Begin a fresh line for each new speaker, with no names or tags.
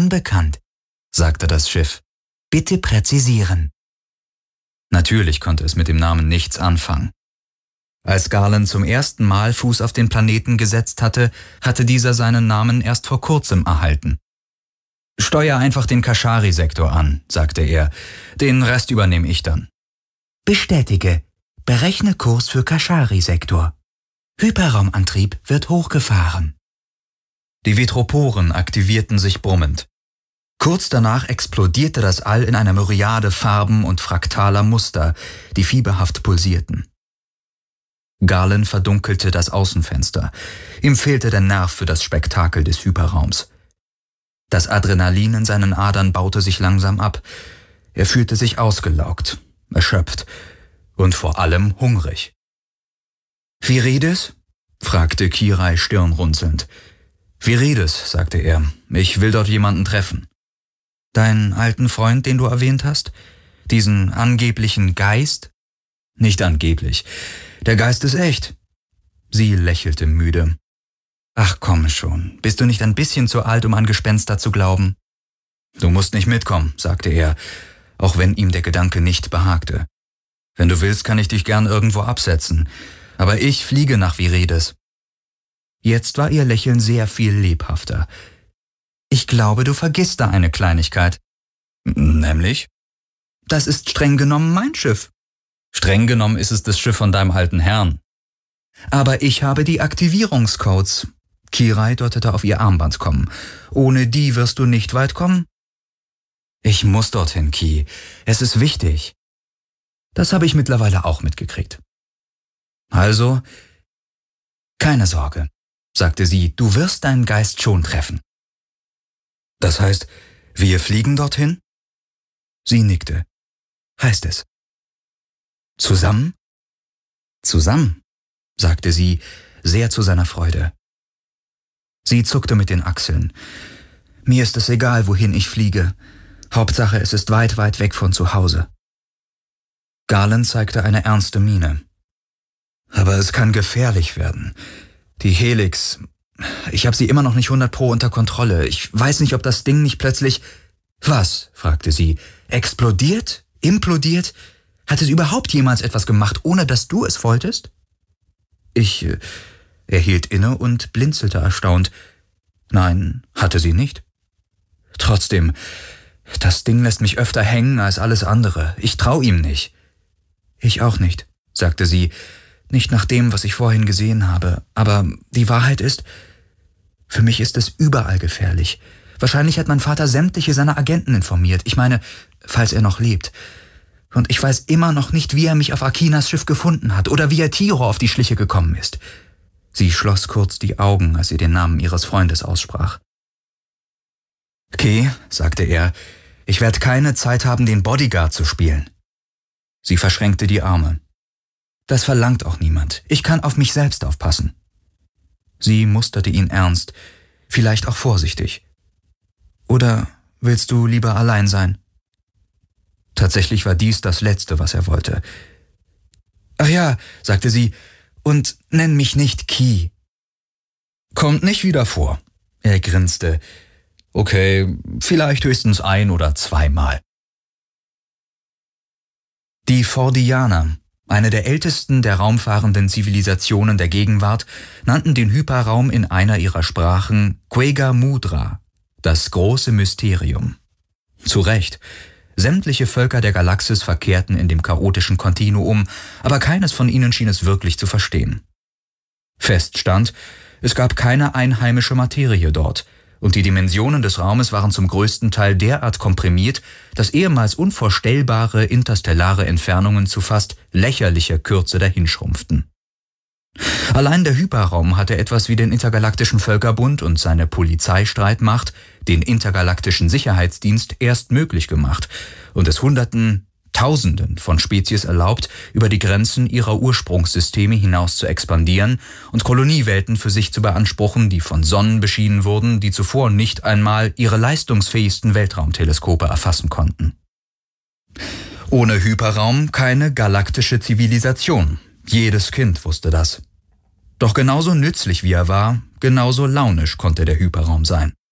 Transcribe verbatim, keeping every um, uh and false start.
unbekannt, sagte das Schiff. Bitte präzisieren. Natürlich konnte es mit dem Namen nichts anfangen. Als Garland zum ersten Mal Fuß auf den Planeten gesetzt hatte, hatte dieser seinen Namen erst vor kurzem erhalten. »Steuer einfach den Kashari-Sektor an«, sagte er. »Den Rest übernehme ich dann.« »Bestätige. Berechne Kurs für Kashari-Sektor. Hyperraumantrieb wird hochgefahren.« Die Vitroporen aktivierten sich brummend. Kurz danach explodierte das All in einer Myriade Farben und fraktaler Muster, die fieberhaft pulsierten. Garland verdunkelte das Außenfenster. Ihm fehlte der Nerv für das Spektakel des Hyperraums. Das Adrenalin in seinen Adern baute sich langsam ab. Er fühlte sich ausgelaugt, erschöpft und vor allem hungrig. »Viridis?« fragte Kirai stirnrunzelnd. »Viridis«, sagte er, »ich will dort jemanden treffen.« »Deinen alten Freund, den du erwähnt hast? Diesen angeblichen Geist?« »Nicht angeblich. Der Geist ist echt.« Sie lächelte müde. »Ach komm schon, bist du nicht ein bisschen zu alt, um an Gespenster zu glauben?« »Du musst nicht mitkommen«, sagte er, auch wenn ihm der Gedanke nicht behagte. »Wenn du willst, kann ich dich gern irgendwo absetzen, aber ich fliege nach Viridis.« Jetzt war ihr Lächeln sehr viel lebhafter. »Ich glaube, du vergisst da eine Kleinigkeit.« »Nämlich?« »Das ist streng genommen mein Schiff.« »Streng genommen ist es das Schiff von deinem alten Herrn.« »Aber ich habe die Aktivierungscodes.« Kirai deutete auf ihr Armband kommen. »Ohne die wirst du nicht weit kommen?« »Ich muss dorthin, Ki. Es ist wichtig.« »Das habe ich mittlerweile auch mitgekriegt.« »Also, keine Sorge«, sagte sie, »du wirst deinen Geist schon treffen.« »Das heißt, wir fliegen dorthin?« Sie nickte. »Heißt es.« »Zusammen?« »Zusammen«, sagte sie, sehr zu seiner Freude. Sie zuckte mit den Achseln. »Mir ist es egal, wohin ich fliege. Hauptsache, es ist weit, weit weg von zu Hause.« Garland zeigte eine ernste Miene. »Aber es kann gefährlich werden. Die Helix, ich habe sie immer noch nicht hundert Pro unter Kontrolle. Ich weiß nicht, ob das Ding nicht plötzlich...« »Was?« fragte sie. »Explodiert? Implodiert? Hat es überhaupt jemals etwas gemacht, ohne dass du es wolltest?« Ich... Äh, er hielt inne und blinzelte erstaunt. »Nein, hatte sie nicht.« »Trotzdem, das Ding lässt mich öfter hängen als alles andere. Ich trau ihm nicht.« »Ich auch nicht«, sagte sie. »Nicht nach dem, was ich vorhin gesehen habe. Aber die Wahrheit ist, für mich ist es überall gefährlich. Wahrscheinlich hat mein Vater sämtliche seiner Agenten informiert. Ich meine, falls er noch lebt. Und ich weiß immer noch nicht, wie er mich auf Akinas Schiff gefunden hat oder wie er Tiro auf die Schliche gekommen ist.« Sie schloss kurz die Augen, als sie den Namen ihres Freundes aussprach. »Okay«, sagte er, »ich werde keine Zeit haben, den Bodyguard zu spielen.« Sie verschränkte die Arme. »Das verlangt auch niemand. Ich kann auf mich selbst aufpassen.« Sie musterte ihn ernst, vielleicht auch vorsichtig. »Oder willst du lieber allein sein?« Tatsächlich war dies das Letzte, was er wollte. »Ach ja«, sagte sie, »und nenn mich nicht Ki.« »Kommt nicht wieder vor.« Er grinste. »Okay, vielleicht höchstens ein- oder zweimal.« Die Fordianer, eine der ältesten der raumfahrenden Zivilisationen der Gegenwart, nannten den Hyperraum in einer ihrer Sprachen Quega Mudra, das große Mysterium. Zu Recht. Sämtliche Völker der Galaxis verkehrten in dem chaotischen Kontinuum, aber keines von ihnen schien es wirklich zu verstehen. Fest stand, es gab keine einheimische Materie dort, und die Dimensionen des Raumes waren zum größten Teil derart komprimiert, dass ehemals unvorstellbare interstellare Entfernungen zu fast lächerlicher Kürze dahinschrumpften. Allein der Hyperraum hatte etwas wie den Intergalaktischen Völkerbund und seine Polizeistreitmacht, den Intergalaktischen Sicherheitsdienst, erst möglich gemacht und es Hunderten, Tausenden von Spezies erlaubt, über die Grenzen ihrer Ursprungssysteme hinaus zu expandieren und Koloniewelten für sich zu beanspruchen, die von Sonnen beschienen wurden, die zuvor nicht einmal ihre leistungsfähigsten Weltraumteleskope erfassen konnten. Ohne Hyperraum keine galaktische Zivilisation. Jedes Kind wusste das. Doch genauso nützlich wie er war, genauso launisch konnte der Hyperraum sein.